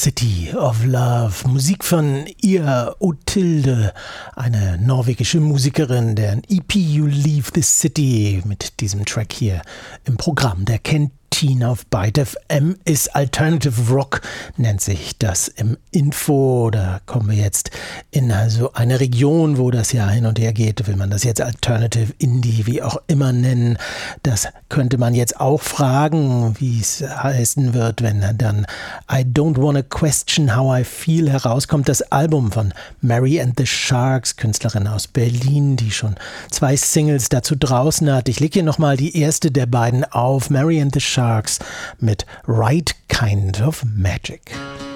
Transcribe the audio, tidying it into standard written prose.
City of Love. Musik von ihr Otilde, eine norwegische Musikerin, deren EP You Leave the City mit diesem Track hier im Programm der Kantine auf Byte FM ist. Alternative Rock nennt sich das im Info. Da kommen wir jetzt in also eine Region, wo das ja hin und her geht. Will man das jetzt Alternative Indie, wie auch immer nennen? Das könnte man jetzt auch fragen, wie es heißen wird, wenn dann I Don't Wanna Question How I Feel herauskommt. Das Album von Mary and the Sharks, Künstlerin aus Berlin, die schon 2 Singles dazu draußen hat. Ich lege hier nochmal die erste der beiden auf. Mary and the Sharks mit Right Kind of Magic.